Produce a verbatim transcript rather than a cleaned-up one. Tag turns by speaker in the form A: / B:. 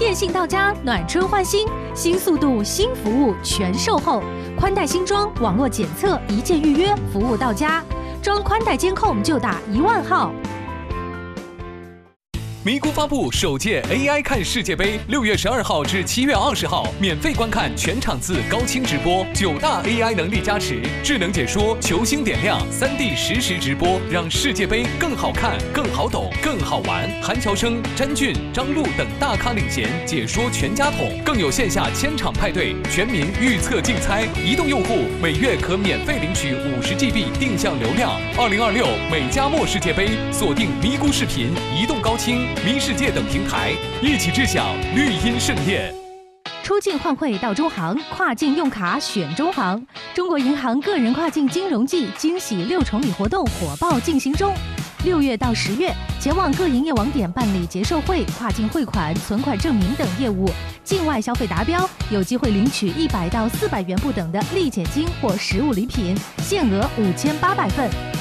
A: 电信到家，暖春换新，新速度、新服务全售后，宽带新装，网络检测，一键预约，服务到家。装宽带监控就打一万号。
B: 咪咕发布首届 A I 看世界杯，六月十二号至七月二十号，免费观看全场次高清直播，九大 A I 能力加持，智能解说，球星点亮，三 D 实时直播，让世界杯更好看、更好懂、更好玩。韩乔生、詹俊、张璐等大咖领衔，解说全家桶，更有线下千场派对，全民预测竞猜。移动用户每月可免费领取五十 G B 定向流量。二零二六美加墨世界杯，锁定咪咕视频、移动高清、咪世界等平台，一起智享绿茵盛宴。
A: 出境换汇到中行，跨境用卡选中行。中国银行个人跨境金融季惊喜六重礼活动火爆进行中。六月到十月，前往各营业网点办理结售汇、跨境汇款、存款证明等业务，境外消费达标，有机会领取一百到四百元不等的立减金或实物礼品，限额五千八百份。